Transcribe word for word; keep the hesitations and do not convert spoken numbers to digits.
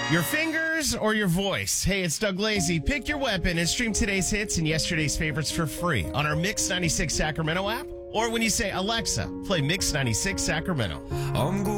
Your fingers or your voice? Hey, it's Doug Lazy. Pick your weapon and stream today's hits and yesterday's favorites for free on our Mix ninety-six Sacramento app. Or when you say, Alexa, play Mix ninety-six Sacramento. I'm